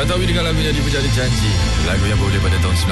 Ratawi dengan lagunya Diperjadi Janji. Lagu yang boleh pada tahun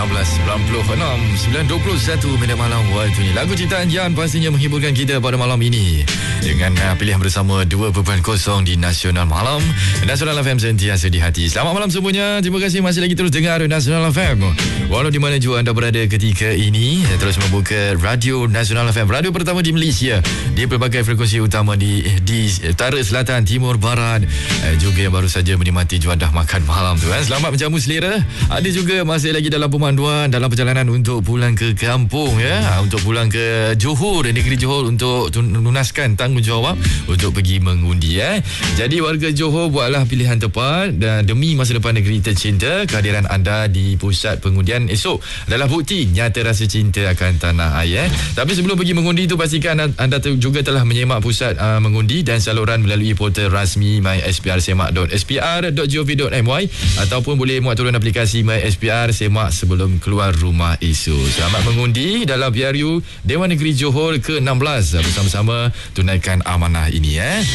1996, 9:21 minit malam waktu ini. Lagu ciptaan Jan pastinya menghiburkan kita pada malam ini dengan pilihan bersama 2.0 di Nasional Malam. Nasional FM sentiasa di hati. Selamat malam semuanya. Terima kasih masih lagi terus dengar Nasional FM. Walau di mana juga anda berada ketika ini, terus membuka Radio Nasional FM, radio pertama di Malaysia, di pelbagai frekuensi utama di utara, selatan, timur, barat, juga yang baru saja menikmati juadah makan malam tu. Selamat menjamu selera. Ada juga masih lagi dalam pemanduan, dalam perjalanan untuk pulang ke kampung, ya, untuk pulang ke Johor, negeri Johor, untuk lunaskan tanggungjawab untuk pergi mengundi. Jadi warga Johor, buatlah pilihan tepat dan demi masa depan negeri tercinta. Kehadiran anda di pusat pengundian esok adalah bukti nyata rasa cinta akan tanah air. Tapi sebelum pergi mengundi itu, pastikan anda juga telah menyemak pusat mengundi dan saluran melalui portal rasmi mySPR.semak.gov.my ataupun boleh muat turun aplikasi mySPR Semak sebelum keluar rumah esok. Selamat mengundi dalam PRU Dewan Negeri Johor ke-16. Bersama-sama tunaikan amanah ini.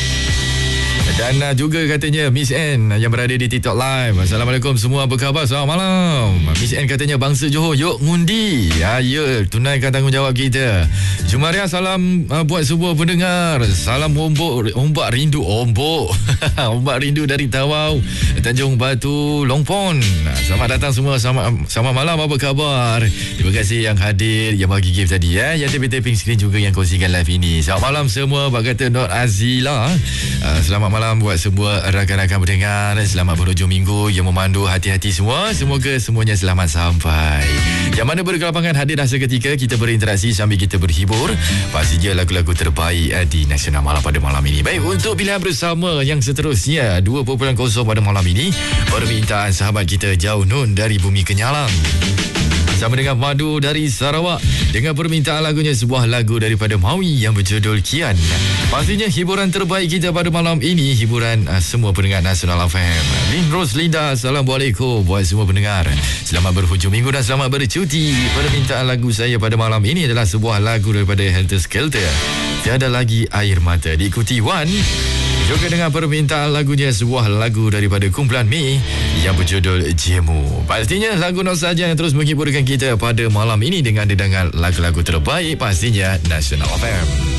Dan juga katanya Miss N yang berada di TikTok Live. Assalamualaikum semua, apa khabar? Selamat malam. Miss N katanya bangsa Johor, yuk ngundi. Ya, tunaikan tanggungjawab kita. Jumaria, salam buat semua pendengar. Salam ombak rindu. Ombak rindu dari Tawau, Tanjung Batu, Longpon. Selamat datang semua. Selamat malam, apa khabar? Terima kasih yang hadir, yang bagi gift tadi, yang taping screen juga yang kongsikan live ini. Selamat malam semua, bak kata Nur Azila. Selamat malam buat semua rakan-rakan pendengar. Selamat berhujung minggu yang memandu hati-hati semua. Semoga semuanya selamat sampai. Yang mana berkelapangan hadir dah seketika, kita berinteraksi sambil kita berhibur. Pastinya lagu-lagu terbaik di Nasional Malam pada malam ini. Baik, untuk pilihan bersama yang seterusnya 2.0 pada malam ini, permintaan sahabat kita Jauh Nun dari Bumi Kenyalang sama dengan Madu dari Sarawak dengan permintaan lagunya, sebuah lagu daripada Maui yang berjudul Kian. Pastinya hiburan terbaik kita pada malam ini, hiburan semua pendengar Nasional FM. Lin Roslinda, Assalamualaikum buat semua pendengar. Selamat berhujung minggu dan selamat bercuti. Permintaan lagu saya pada malam ini adalah sebuah lagu daripada Helter Skelter, Tiada Lagi Air Mata. Diikuti Wan juga dengan permintaan lagunya, sebuah lagu daripada kumpulan Mi yang berjudul Jemu. Pastinya lagu nostalgia yang terus menghiburkan kita pada malam ini dengan dedangan lagu-lagu terbaik pastinya Nasional FM.